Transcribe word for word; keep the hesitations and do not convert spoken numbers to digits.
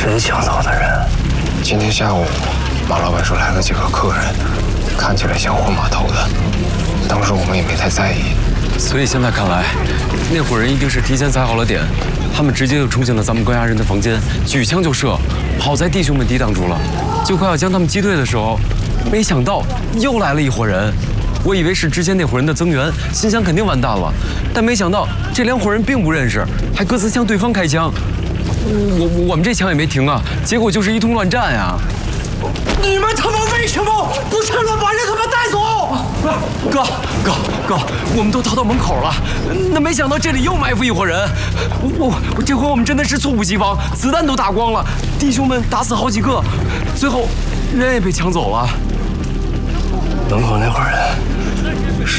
谁抢走的人？ 今天下午，马老板说来了几个客人，看起来像混码头的。当时我们也没太在意。 所以现在看来，那伙人一定是提前踩好了点，他们直接就冲进了咱们关押人的房间，举枪就射。好在弟兄们抵挡住了，就快要将他们击退的时候，没想到又来了一伙人。我以为是之前那伙人的增援，心想肯定完蛋了，但没想到这两伙人并不认识，还各自向对方开枪。我我们这枪也没停啊，结果就是一通乱战呀！ 你们他妈为什么不趁乱把人他妈带走？ 哥哥哥，我们都逃到门口了，那没想到这里又埋伏一伙人。我我这回我们真的是猝不及防，子弹都打光了，弟兄们打死好几个，最后人也被抢走了。 门口那伙人